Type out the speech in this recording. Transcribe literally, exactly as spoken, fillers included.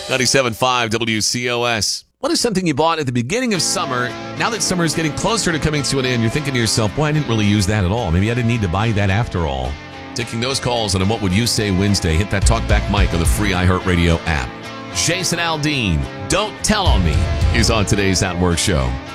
ninety-seven point five W C O S. What is something you bought at the beginning of summer? Now that summer is getting closer to coming to an end, you're thinking to yourself, boy, I didn't really use that at all. Maybe I didn't need to buy that after all. Taking those calls on a What Would You Say Wednesday. Hit that talkback mic on the free iHeartRadio app. Jason Aldean, Don't Tell on Me, is on today's At Work show.